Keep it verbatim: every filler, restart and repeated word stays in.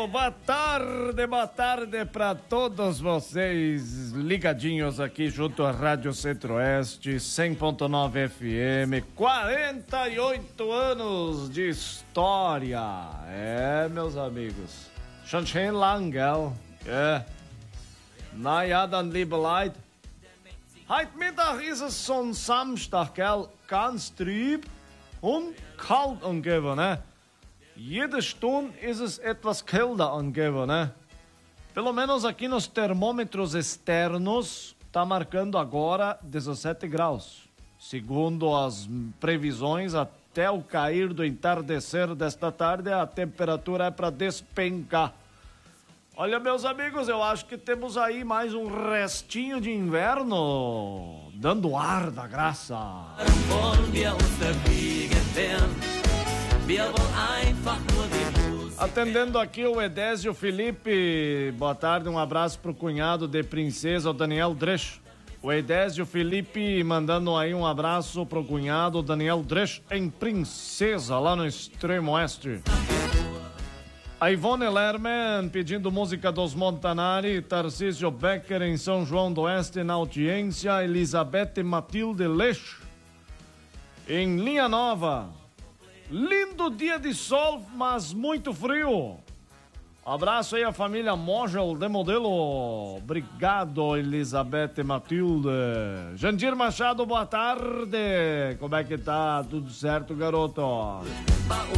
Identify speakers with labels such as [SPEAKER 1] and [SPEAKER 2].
[SPEAKER 1] boa tarde, boa tarde para todos vocês ligadinhos aqui junto à Rádio Centro-Oeste, cem ponto nove F M, quarenta e oito anos de história. É, meus amigos. Schon schön lang, gell? É. Naja, dann liebe Leute. Heute Mittag ist es so ein Samstag, gell? Ganz trüb und kalt umgeben, ne? Jede Stunde ist es etwas kälter angegeben, né? Pelo menos aqui nos termômetros externos, tá marcando agora dezessete graus. Segundo as previsões, até o cair do entardecer desta tarde, a temperatura é para despencar. Olha, meus amigos, eu acho que temos aí mais um restinho de inverno, dando ar da graça. Atendendo aqui o Edésio Felipe, boa tarde, um abraço pro cunhado de princesa, o Daniel Dresch. O Edésio Felipe mandando aí um abraço pro cunhado Daniel Dresch em Princesa, lá no extremo oeste. A Ivone Lerman pedindo música dos Montanari, Tarcísio Becker em São João do Oeste na audiência, Elizabeth Matilde Lech em Linha Nova. Lindo dia de sol, mas muito frio. Abraço aí à família Mogel de Modelo. Obrigado, Elizabeth Matilde. Jandir Machado, boa tarde. Como é que tá? Tudo certo, garoto?